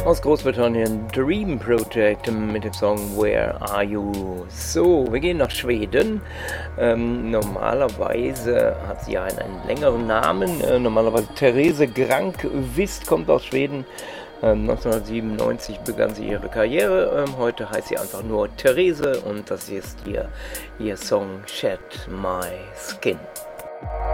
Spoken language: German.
Aus Großbritannien, Dream Project mit dem Song Where Are You? So, wir gehen nach Schweden. Normalerweise hat sie ja einen längeren Namen. Normalerweise Therese Grankvist kommt aus Schweden. 1997 begann sie ihre Karriere. Heute heißt sie einfach nur Therese und das ist ihr Song Shed My Skin.